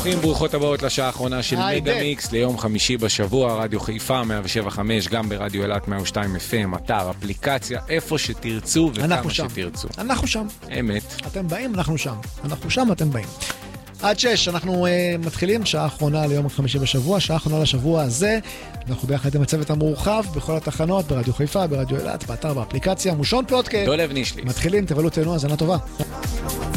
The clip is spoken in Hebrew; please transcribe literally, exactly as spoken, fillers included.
ברוכים, ברוכות הבאות לשעה האחרונה של היי, מגה דק. מיקס ליום חמישי בשבוע, רדיו חיפה מאה שבע חמש, גם ברדיו אילת מאה ושתיים אף אם, אתר, אפליקציה, איפה שתרצו וכמה שם. שתרצו. אנחנו שם. אמת. אתם באים, אנחנו שם. אנחנו שם, אתם באים. עד שש, אנחנו uh, מתחילים, שעה האחרונה ליום חמישי בשבוע, שעה האחרונה לשבוע הזה. אנחנו ביחד עם הצוות המורחב, בכל התחנות, ברדיו חיפה, ברדיו אילת, באתר, באפליקציה, מושון פודקאסט. דולב נישליס. מתחילים, תבלו תהנו, האזנה טובה.